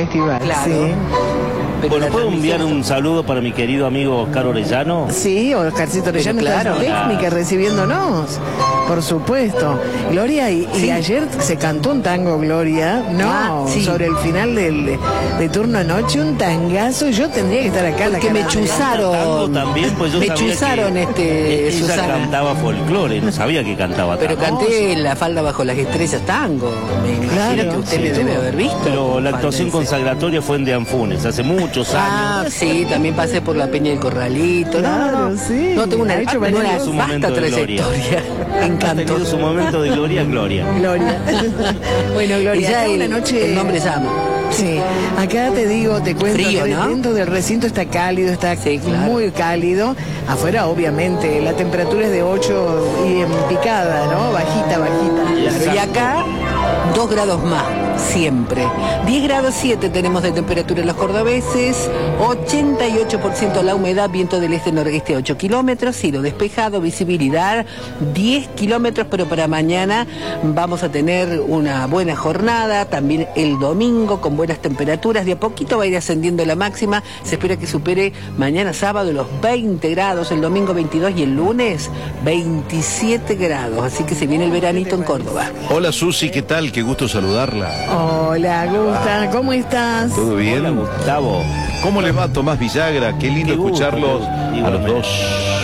festival. Claro. Sí. Pero Bueno, la ¿puedo enviar transmisión- un saludo para mi querido amigo Oscar Orellano? Sí, Oscarcito Orellano Pero está claro. en técnica recibiéndonos, por supuesto. Gloria, y Sí. ayer se cantó un tango, Gloria, ¿no? Sí. Sobre el final de turno anoche, un tangazo. Yo tendría que estar acá en la Porque me cara de- chuzaron. Tango también, pues yo Me sabía chuzaron, que ella Susana. cantaba folclore, no sabía que cantaba Pero tango. canté La falda bajo las estrellas tango. Me imagino Claro, que usted sí, me debe tuvo. haber visto. Pero la actuación Faldense. consagratoria fue en De Anfunes, hace muchos Ah, años. sí, también pasé por la Peña del Corralito. Claro, sí. No, tengo una, Ha hecho una varios- su vasta momento de gloria. trayectoria. Me Ha encantó. tenido su momento de gloria, Gloria. Gloria. Bueno, Y Gloria, ya acá una el, noche. el nombre llama. Sí, acá te digo, te cuento Frío, que ¿no? dentro del recinto está cálido, está Sí, claro. muy cálido. Afuera, obviamente, la temperatura es de 8 y en picada, ¿no? Bajita, bajita. Claro, y acá 2 grados más, siempre. 10 grados 7 tenemos de temperatura en los cordobeses, 88% la humedad, viento del este-noreste 8 kilómetros, cielo despejado, visibilidad 10 kilómetros, pero para mañana vamos a tener una buena jornada, también el domingo con buenas temperaturas, de a poquito va a ir ascendiendo la máxima, se espera que supere mañana sábado los 20 grados, el domingo 22 y el lunes 27 grados, así que se viene el veranito en Córdoba. Hola Susi, ¿qué tal? Qué gusto saludarla. Hola, Gusta, ¿cómo estás? ¿Todo bien? Hola, Gustavo. ¿Cómo le va Tomás Villagra? Qué lindo Qué gusto, escucharlos a los igualmente. dos.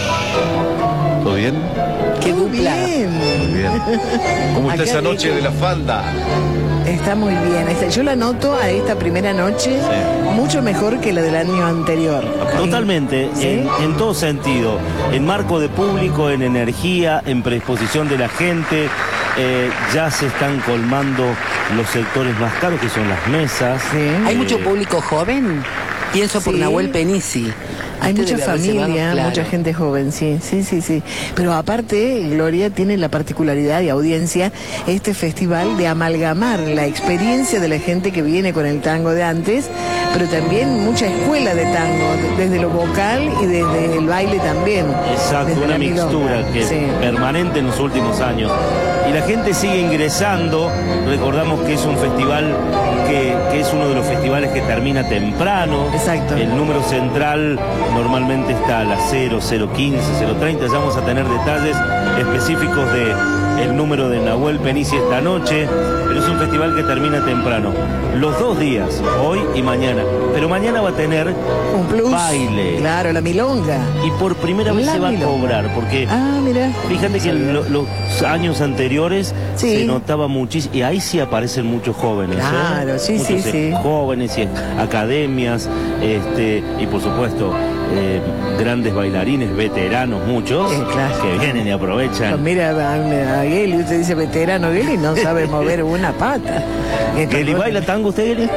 ¿Todo bien? Qué Muy dupla. bien. Muy bien. ¿Cómo está Acá esa noche dice- de la falda? Está muy bien. Yo la noto a esta primera noche Sí. mucho mejor que la del año anterior. Totalmente, ¿Sí? en todo sentido, en marco de público, en energía, en predisposición de la gente, ya se están colmando los sectores más caros que son las mesas. Sí. Hay mucho público joven. Pienso por Sí. Nahuel Penisi. Hay Usted mucha debe haber familia, llevado, claro. mucha gente joven, sí, sí, sí, sí. Pero aparte, Gloria tiene la particularidad y audiencia, este festival, de amalgamar la experiencia de la gente que viene con el tango de antes, pero también mucha escuela de tango, desde lo vocal y desde el baile también. Exacto, desde una la milonga. mixtura que Sí. permanente en los últimos años. Y la gente sigue ingresando. Recordamos que es un festival que es uno de los festivales que termina temprano. Exacto. El número central normalmente está a las 0, 015, 030. Ya vamos a tener detalles específicos de el número de Nahuel Penisi esta noche. Pero es un festival que termina temprano. Los 2 días, hoy y mañana. Pero mañana va a tener Un plus. baile. Claro, la milonga. Y por primera vez La se va a milonga. cobrar, porque Ah, mira. fíjate que los años anteriores Sí. se notaba muchísimo, y ahí sí aparecen muchos jóvenes. Claro, sí, Muchos, sí, sí. jóvenes y academias, y por supuesto grandes bailarines, veteranos muchos, Claro. que vienen y aprovechan. Mira a Geli, usted dice veterano Geli, no sabe mover una pata. ¿Geli baila tango usted, Geli?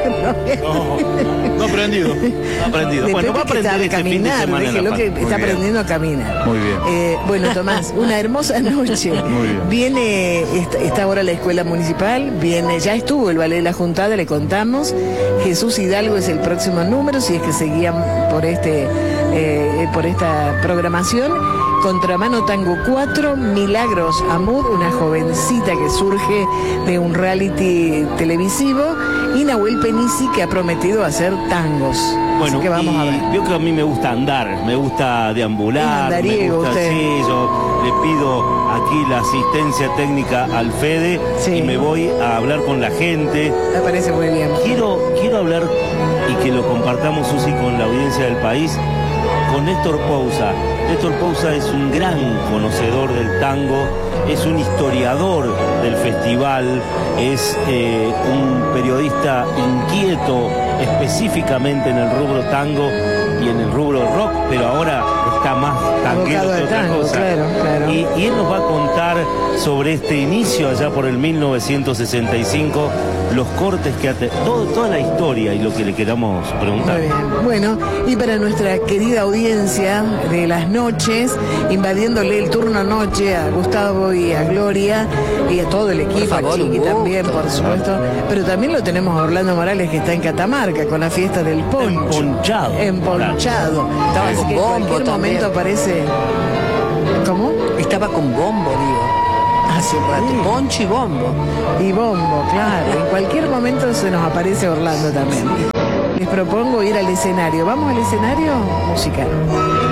No, no ha aprendido. No ha aprendido. De Bueno, va a Pepe que aprender sabe este fin de caminar, semana en La déjelo que Paz. está bien. aprendiendo a caminar. Muy bien. Bueno, Tomás, una hermosa noche. Muy bien. Viene está ahora la escuela municipal, ya estuvo el ballet de la Juntada, le contamos. Jesús Hidalgo es el próximo número, si es que seguían por esta programación. Contramano Tango 4, Milagros Amud, una jovencita que surge de un reality televisivo, y Nahuel Penisi, que ha prometido hacer tangos. Bueno, Así que vamos a ver. veo que a mí me gusta andar, me gusta deambular, Es andariego me gusta, usted. sí, yo le pido aquí la asistencia técnica al Fede Sí. y me voy a hablar con la gente. Me parece muy bien. Quiero hablar y que lo compartamos, Susi, con la audiencia del país, con Néstor Pousa. Néstor Pousa es un gran conocedor del tango, es un historiador del festival, es un periodista inquieto específicamente en el rubro tango y en el rubro rock, pero ahora está más tanguero Abocado que al otra tango, cosa. claro, claro. Y él nos va a contar sobre este inicio allá por el 1965, los cortes que ha toda la historia y lo que le queramos preguntar. Muy bien. Bueno, y para nuestra querida audiencia de las noches, invadiéndole el turno noche a Gustavo y a Gloria y a todo el equipo, favor, a Chiqui un gusto. también, por supuesto. Pero también lo tenemos a Orlando Morales, que está en Catamarca con la fiesta del poncho. Emponchado. Emponchado. Estaba Así con que en bombo cualquier también. momento aparece. ¿Cómo? Estaba con bombo, digo. Hace un rato. Sí. Poncho y bombo. Y bombo, claro. En cualquier momento se nos aparece Orlando también. les propongo ir al escenario. ¿Vamos al escenario? Música.